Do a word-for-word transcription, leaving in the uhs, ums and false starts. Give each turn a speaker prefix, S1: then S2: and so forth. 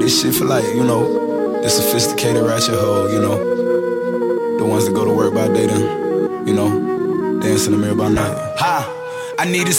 S1: this shit for like, you know, the sophisticated ratchet hoe, you know, the ones that go to work by day then, you know, dance in the mirror by night. Ha! I needed